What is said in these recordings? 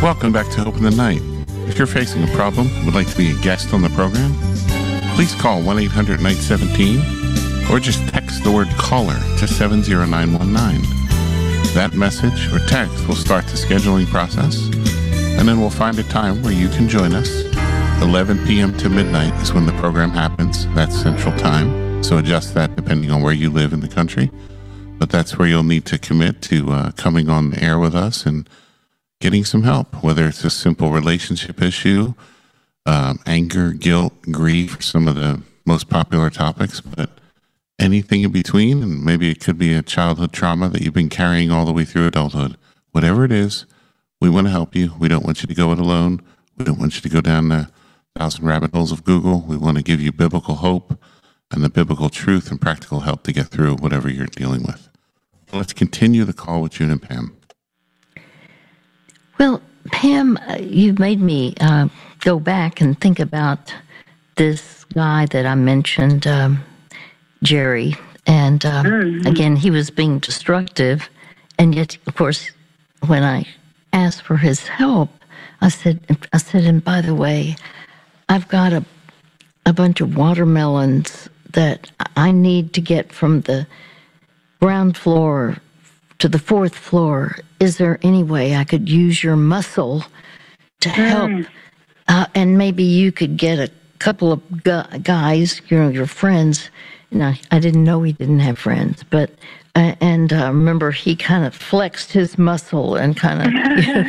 Welcome back to Hope in the Night. If you're facing a problem and would like to be a guest on the program, please call 1-800-NIGHT-17 or just text the word caller to 70919. That message or text will start the scheduling process, and then we'll find a time where you can join us. 11 p.m. to midnight is when the program happens. That's Central Time, so adjust that depending on where you live in the country. But that's where you'll need to commit to coming on the air with us and getting some help, whether it's a simple relationship issue, anger, guilt, grief, some of the most popular topics, but anything in between. And maybe it could be a childhood trauma that you've been carrying all the way through adulthood. Whatever it is, we want to help you. We don't want you to go it alone. We don't want you to go down the 1,000 rabbit holes of Google. We want to give you biblical hope and the biblical truth and practical help to get through whatever you're dealing with. Let's continue the call with June and Pam. Well, Pam, you've made me go back and think about this guy that I mentioned, Jerry. And again, he was being destructive. And yet, of course, when I asked for his help, I said, and by the way, I've got a bunch of watermelons that I need to get from the ground floor to the fourth floor. Is there any way I could use your muscle to help? And maybe you could get a couple of guys, your friends. Now, I didn't know he didn't have friends, but remember he kind of flexed his muscle and kind of,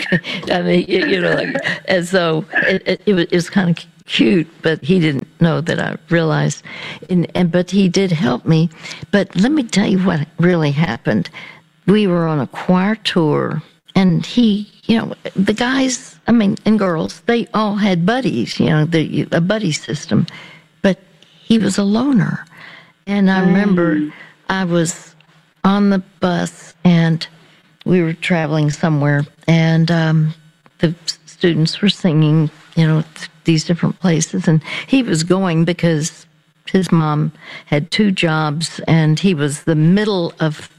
like, as though it was kind of cute, but he didn't know that I realized. But he did help me. But let me tell you what really happened. We were on a choir tour, and he, the guys, and girls, they all had buddies, a buddy system, but he was a loner. And I remember I was on the bus, and we were traveling somewhere, and the students were singing, these different places, and he was going because his mom had 2 jobs, and he was the middle of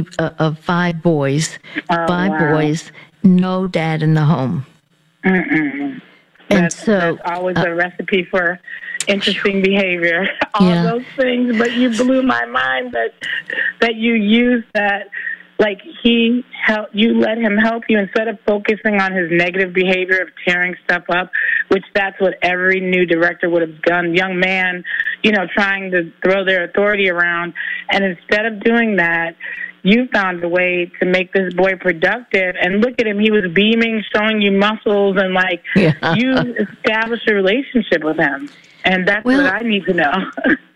5 boys. Boys, no dad in the home. And that's always a recipe for interesting behavior. All those things, but you blew my mind that you used that. Like you let him help you instead of focusing on his negative behavior of tearing stuff up, which that's what every new director would have done. Young man, trying to throw their authority around. And instead of doing that, you found a way to make this boy productive. And look at him. He was beaming, showing you muscles, and you established a relationship with him. And that's what I need to know.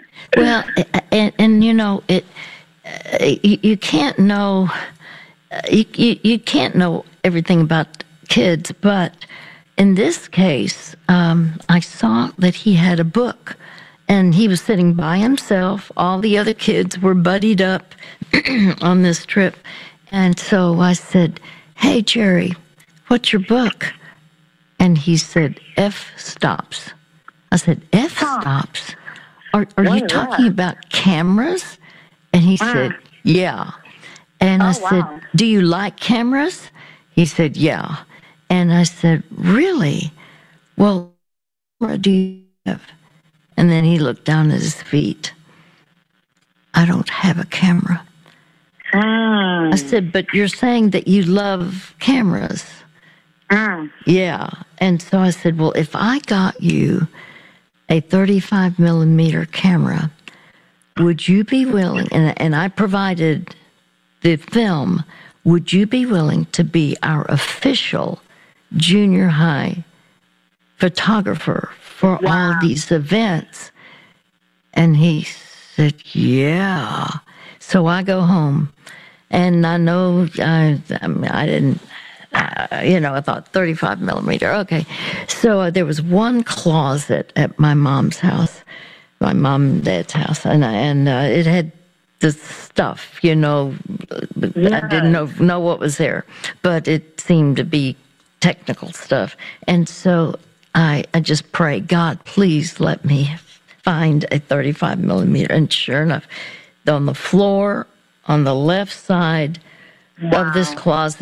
You can't know you can't know everything about kids, but in this case, I saw that he had a book, and he was sitting by himself. All the other kids were buddied up on this trip, and so I said, "Hey, Jerry, what's your book?" And he said, "F stops." I said, "F stops? Are you talking about cameras?" And he said, "Yeah." And I said, "Do you like cameras?" He said, "Yeah." And I said, "Really? Well, what do you have?" And then he looked down at his feet. "I don't have a camera." I said, "But you're saying that you love cameras." "Yeah." And so I said, "Well, if I got you a 35 millimeter camera, would you be willing," and I provided the film, "would you be willing to be our official junior high photographer for all these events?" And he said, "Yeah." So I go home, and I know I didn't, I thought 35 millimeter. Okay. So there was one closet at my mom's house, my mom and dad's house, and it had the stuff, I didn't know what was there, but it seemed to be technical stuff. And so I just pray, "God, please let me find a 35 millimeter. And sure enough, on the floor on the left side of this closet,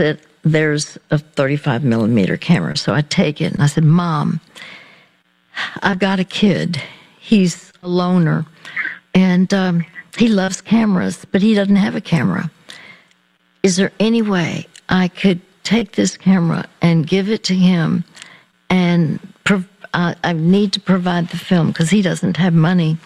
there's a 35 millimeter camera. So I take it and I said, Mom, I've got a kid. He's a loner, and he loves cameras, but he doesn't have a camera. Is there any way I could take this camera and give it to him, and I need to provide the film because he doesn't have money.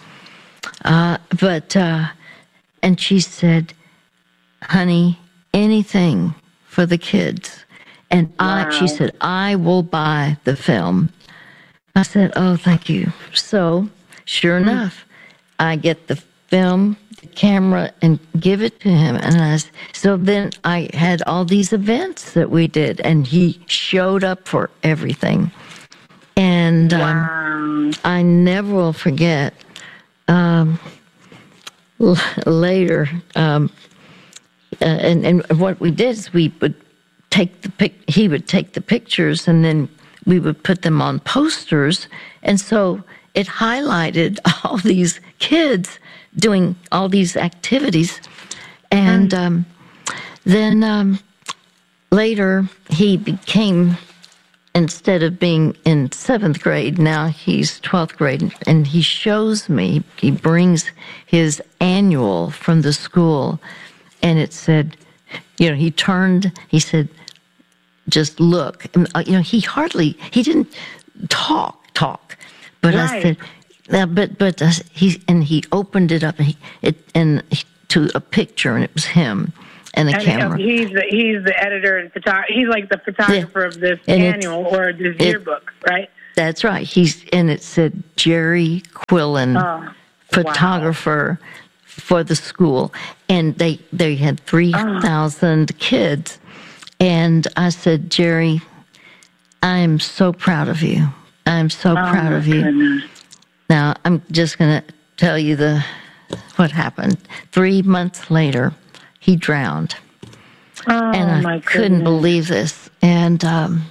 And she said, honey, anything for the kids. And she said, I will buy the film. I said, oh, thank you. So sure enough, I get the film, the camera, and give it to him. And so then I had all these events that we did, and he showed up for everything. And I never will forget. Later, and what we did is we would he would take the pictures, and then we would put them on posters, and so it highlighted all these kids doing all these activities, and then later he became. Instead of being in 7th grade, now he's 12th grade, and he shows me, he brings his annual from the school, and it said, he said, just look. And, he didn't talk, but right. I said, he opened it up, to a picture, and it was him. And a camera. He's the editor and photographer. He's like the photographer of this annual or this yearbook, right? That's right. It said Jerry Quillen, photographer for the school, and they had 3,000 kids. And I said, Jerry, I am so proud of you. I'm so proud of you. Goodness. Now I'm just going to tell you what happened. 3 months later, he drowned. And I couldn't believe this. And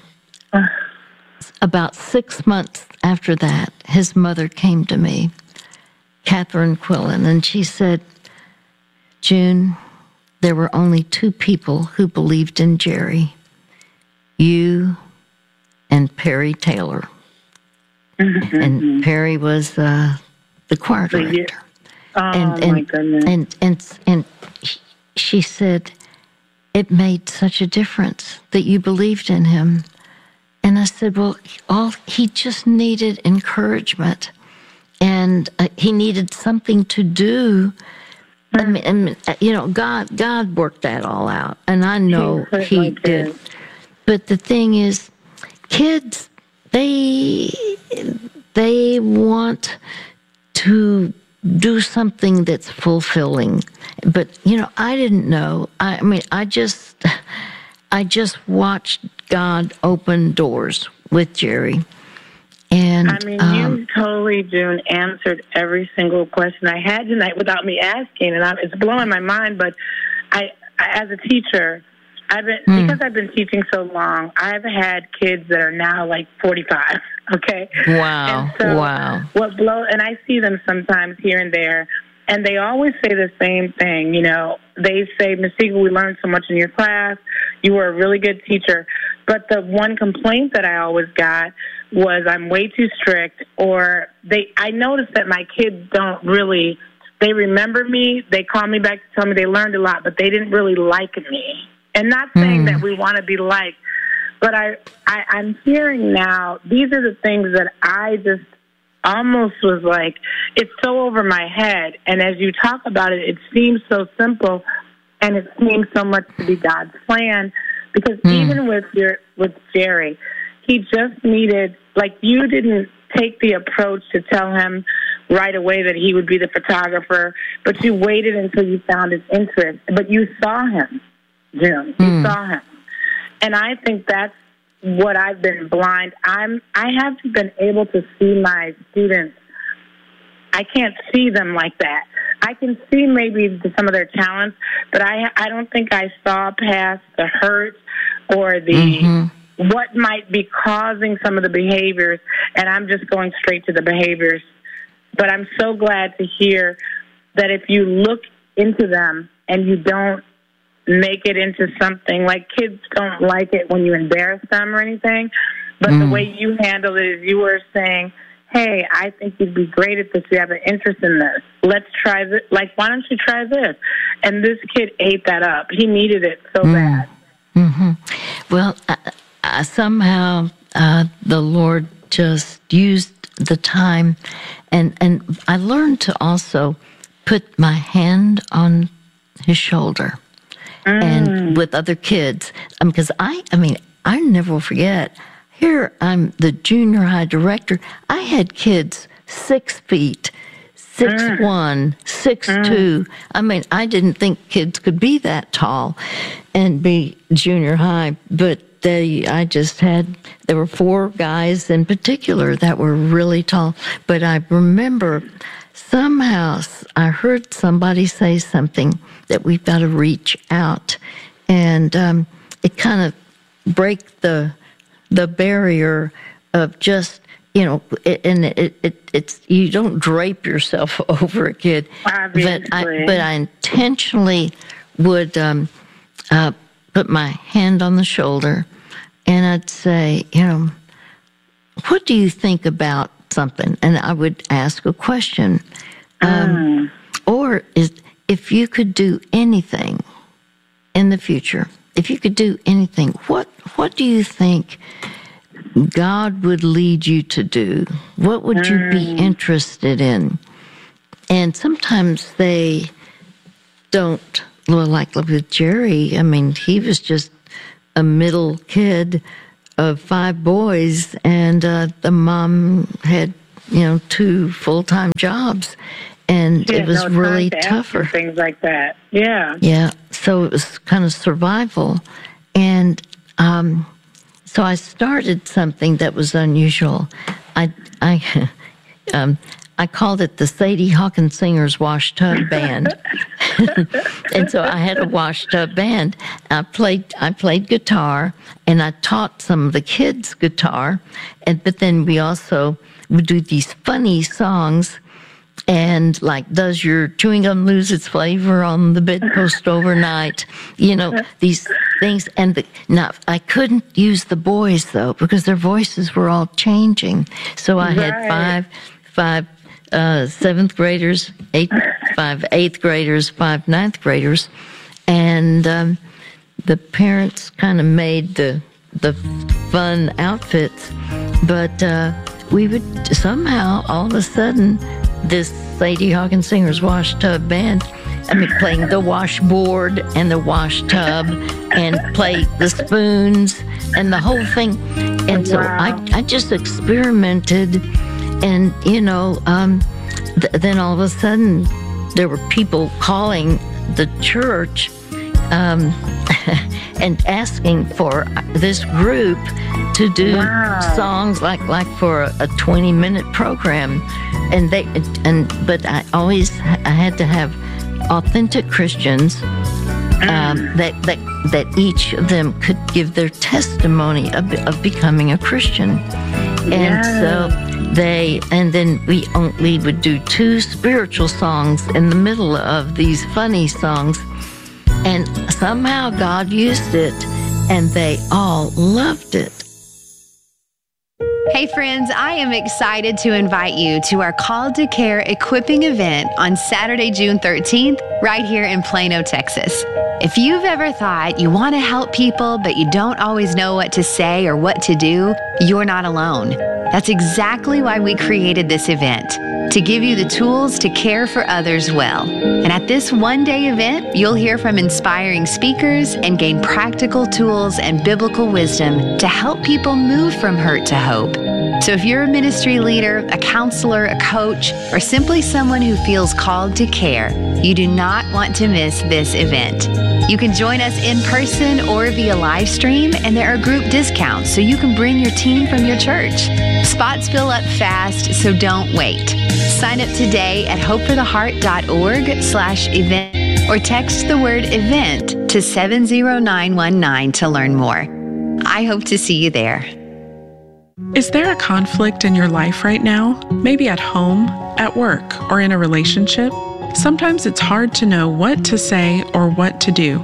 about 6 months after that, his mother came to me, Catherine Quillen, and she said, June, there were only 2 people who believed in Jerry, you and Perry Taylor. Mm-hmm. And Perry was the choir director. My goodness. And she said, it made such a difference that you believed in him. And I said, well, he just needed encouragement, and he needed something to do. God worked that all out, and I know he did. But the thing is, kids, they want to do something that's fulfilling. But, I didn't know. I just watched God open doors with Jerry. And you totally, June, answered every single question I had tonight without me asking, and it's blowing my mind. But I as a teacher, because I've been teaching so long, I've had kids that are now like 45. Okay. Wow. And so and I see them sometimes here and there, and they always say the same thing. They say, Ms. Siegel, we learned so much in your class. You were a really good teacher. But the one complaint that I always got was I'm way too strict, or I noticed that my kids don't really, they remember me, they call me back to tell me they learned a lot, but they didn't really like me. And not saying that we want to be liked, but I'm hearing now, these are the things that I just almost was like, it's so over my head. And as you talk about it, it seems so simple, and it seems so much to be God's plan. Because even with Jerry, he just needed, you didn't take the approach to tell him right away that he would be the photographer, but you waited until you found his interest. But you saw him, Jim. You saw him. And I think that's what I've been blind. I haven't been able to see my students. I can't see them like that. I can see maybe some of their talents, but I don't think I saw past the hurt or the what might be causing some of the behaviors, and I'm just going straight to the behaviors. But I'm so glad to hear that if you look into them and you don't make it into something. Like, kids don't like it when you embarrass them or anything, but the way you handle it is you were saying, hey, I think you'd be great at this. We have an interest in this. Let's try this. Like, why don't you try this? And this kid ate that up. He needed it so bad. Mm-hmm. Well, somehow the Lord just used the time, and I learned to also put my hand on his shoulder and with other kids, because I never will forget. Here I'm the junior high director. I had kids 6 feet, 6'1", 6'2". I mean, I didn't think kids could be that tall and be junior high, but there were 4 guys in particular that were really tall. But I remember somehow I heard somebody say something that we've got to reach out, and it kind of break the barrier of just, it's you don't drape yourself over a kid. Obviously. But I intentionally would put my hand on the shoulder, and I'd say, what do you think about something? And I would ask a question. Or if you could do anything in the future, if you could do anything, what do you think God would lead you to do? What would you be interested in? And sometimes they don't. Like with Jerry, I mean, he was just a middle kid of 5 boys, and the mom had, 2 full-time jobs, and it was really tougher. Things like that, yeah. Yeah, so it was kind of survival, and so I started something that was unusual. I called it the Sadie Hawkins Singers Wash Tub Band. And so I had a wash tub band. I played guitar, and I taught some of the kids guitar, but then we also would do these funny songs, and like, does your chewing gum lose its flavor on the bedpost overnight? These things. And now I couldn't use the boys, though, because their voices were all changing. So I had five 7th graders, 5 8th graders, 5 9th graders, and the parents kind of made the fun outfits, but we would somehow, all of a sudden, this Sadie Hawkins Singers Wash Tub Band, playing the washboard and the wash tub, and play the spoons and the whole thing. And so I just experimented. And, then all of a sudden, there were people calling the church and asking for this group to do songs like for a 20-minute program. But I had to have authentic Christians that each of them could give their testimony of becoming a Christian. And so then we would do 2 spiritual songs in the middle of these funny songs, and somehow God used it, and they all loved it. Hey friends, I am excited to invite you to our Called to Care equipping event on Saturday, June 13th, right here in Plano, Texas. If you've ever thought you want to help people, but you don't always know what to say or what to do, you're not alone. That's exactly why we created this event, to give you the tools to care for others well. And at this one-day event, you'll hear from inspiring speakers and gain practical tools and biblical wisdom to help people move from hurt to hope. So if you're a ministry leader, a counselor, a coach, or simply someone who feels called to care, you do not want to miss this event. You can join us in person or via live stream, and there are group discounts so you can bring your team from your church. Spots fill up fast, so don't wait. Sign up today at hopefortheheart.org/event or text the word event to 70919 to learn more. I hope to see you there. Is there a conflict in your life right now? Maybe at home, at work, or in a relationship? Sometimes it's hard to know what to say or what to do.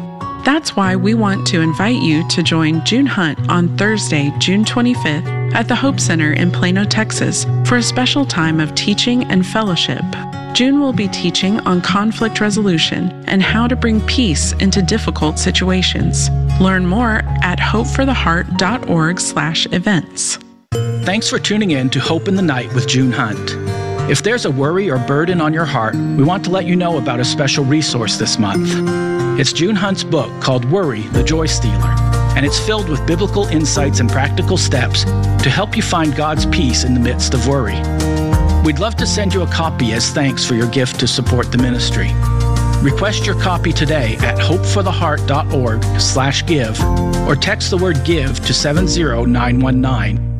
That's why we want to invite you to join June Hunt on Thursday, June 25th at the Hope Center in Plano, Texas for a special time of teaching and fellowship. June will be teaching on conflict resolution and how to bring peace into difficult situations. Learn more at hopefortheheart.org/events. Thanks for tuning in to Hope in the Night with June Hunt. If there's a worry or burden on your heart, we want to let you know about a special resource this month. It's June Hunt's book called Worry, the Joy Stealer, and it's filled with biblical insights and practical steps to help you find God's peace in the midst of worry. We'd love to send you a copy as thanks for your gift to support the ministry. Request your copy today at hopefortheheart.org/give or text the word GIVE to 70919